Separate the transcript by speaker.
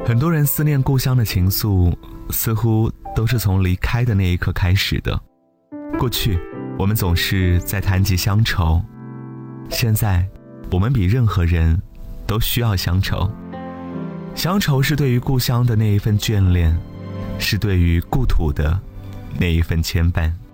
Speaker 1: 很多人思念故乡的情愫，似乎都是从离开的那一刻开始的。过去，我们总是在谈及乡愁，现在，我们比任何人都需要乡愁。乡愁是对于故乡的那一份眷恋，是对于故土的那一份牵绊。